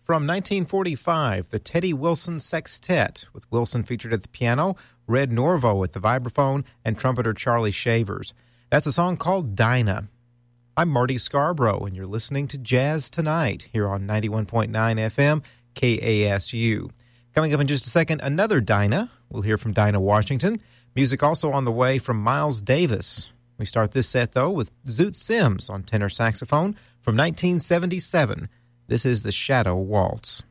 From 1945, the Teddy Wilson Sextet, with Wilson featured at the piano, Red Norvo at the vibraphone, and trumpeter Charlie Shavers. That's a song called Dinah. I'm Marty Scarborough, and you're listening to Jazz Tonight here on 91.9 FM KASU. Coming up in just a second, another Dinah. We'll hear from Dinah Washington. Music also on the way from Miles Davis. We start this set, though, with Zoot Sims on tenor saxophone from 1977. This is the Shadow Waltz.